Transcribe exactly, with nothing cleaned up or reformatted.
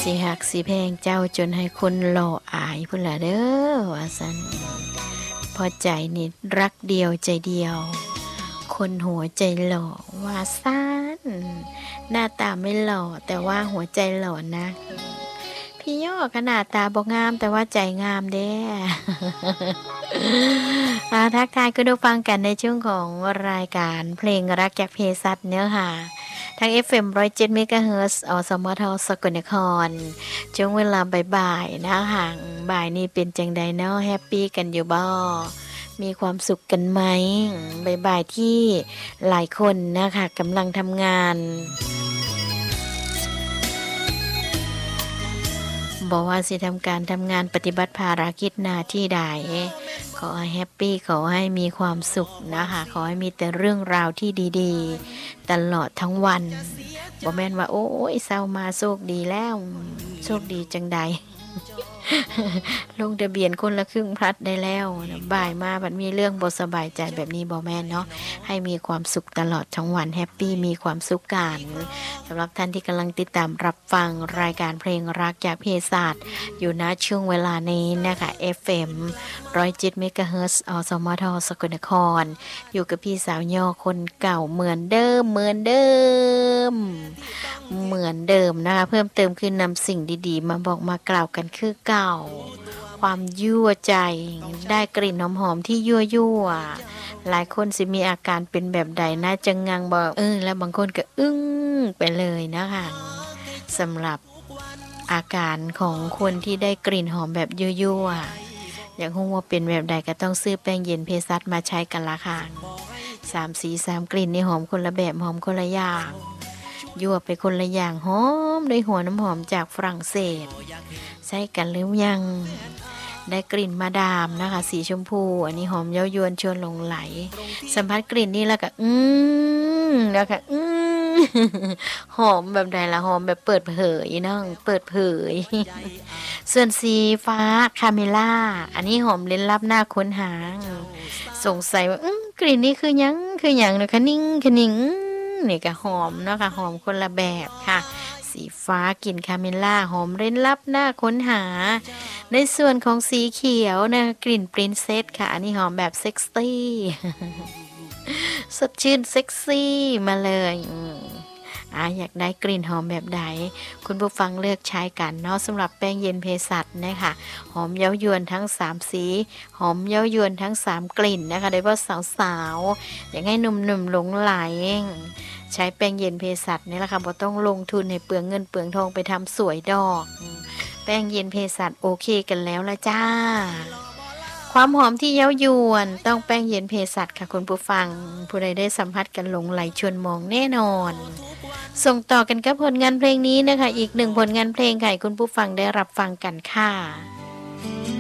สิหักสิแพงเจ้าจนให้คนหล่ออายพุ่นละเด้อว่าซั่นพอใจนี่รักเดียวใจเดียวคนหัวใจหล่อว่าซั่นหน้าตาไม่หล่อแต่ว่าหัวใจหล่อนะพี่ย่อขนาดตาบ่งามแต่ว่าใจงามเด้ อาทักทายคุณผู้ฟังกันในช่วงของรายการเพลงรักจากเพสัตเนื้อค่ะทาง เอฟ เอ็ม หนึ่งร้อยเจ็ด เมกะเฮิรตซ์ อสมท สกลนครช่วงเวลาบ่ายๆนะคะบ่ายนี้เป็นจังใดเนาะแฮปปี้กันอยู่บ่มีความสุขกันไหมบ่ายๆที่หลายคนนะคะกำลังทำงานบอกว่าสิทำการทำงานปฏิบัติภารกิจหน้าที่ใดขอให้แฮปปี้ขอให้มีความสุขนะคะขอให้มีแต่เรื่องราวที่ดีๆตลอดทั้งวันบ่แม่นว่าโอ้ยเศร้ามาโชคดีแล้วโชคดีจังใด ลงทะเบียนคนละครึ่งพลัดได้แล้วบ่ายมาบัดมีเรื่องบ่สบายใจแบบนี้บ่แม่นเนาะให้มีความสุขตลอดทั้งวันแฮปปี้มีความสุขกันสำหรับท่านที่กำลังติดตามรับฟังรายการเพลงรักจากเพศาสตร์อยู่ณช่วงเวลานี้นะคะ เอฟ เอ็ม หนึ่งร้อยเจ็ด เมกะเฮิรตซ์ อสมท สกลนครอยู่กับพี่สาวย่อคนเก่าเหมือนเดิมเหมือนเดิมเหมือนเดิมนะคะเพิ่มเติมคือนำสิ่งดีๆมาบอกมากล่าวกันคือเก่าความยั่วใจได้กลิ่นหอมๆที่ยั่วยั่วหลายคนสิมีอาการเป็นแบบใดน่าจะงังบอกเออแล้วบางคนก็อึ้งไปเลยนะคะสำหรับอาการของคนที่ได้กลิ่นหอมแบบยั่วยั่วอยากรู้ว่าเป็นแบบใดก็ต้องซื้อแป้งเย็นเพสัตมาใช้กันละค่ะสามสีสามกลิ่นนี่หอมคนละแบบหอมคนละอย่างยั่วไปคนละอย่างหอมด้วยหัวน้ำหอมจากฝรั่งเศสใช้กันหรือยังได้กลิ่นมาดามนะคะสีชมพูอันนี้หอมเย้ายวนชวนหลงไหลสัมผัสกลิ่นนี่แล้วก็อืมแล้วก็อืมหอมแบบใดละหอมแบบเปิดเผยน้องเปิดเผยส่วนสีฟ้าคาเมล่าอันนี้หอมเล่นลับหน้าค้นหาสงสัยว่าอืมกลิ่นนี้คือยังคืออย่างเนอะคะนิ่งคะนิ่งนี่ก็หอมเนาะค่ะหอมคนละแบบค่ะสีฟ้ากลิ่นคาเมล่าหอมเร้นลับหน้าค้นหาในส่วนของสีเขียวนะกลิ่นปรินเซสค่ะอันนี้หอมแบบเซ็กซี่สดชื่นเซ็กซี่มาเลยอ่ะอยากได้กลิ่นหอมแบบใดคุณผู้ฟังเลือกใช้กันเนาะสำหรับแป้งเย็นเพสัตนะคะหอมเย้ายวนทั้งสามสีหอมเย้ายวนทั้งสามกลิ่นนะคะโดยเฉพาะสาวๆอยากให้หนุ่มๆหลงไหลใช้แป้งเย็นเพสัตนี่แหละค่ะบ่ต้องลงทุนในเปลืองเงินเปลืองทองไปทำสวยดอกแป้งเย็นเพสัตโอเคกันแล้วละจ้าความหอมที่เย้ายวนต้องแป้งเย็นเพสัตค่ะคุณผู้ฟังผู้ใดได้สัมผัสกันหลงไหลชวนมองแน่นอนส่งต่อกันกับผลงานเพลงนี้นะคะอีกหนึ่งผลงานเพลงค่ะคุณผู้ฟังได้รับฟังกันค่ะ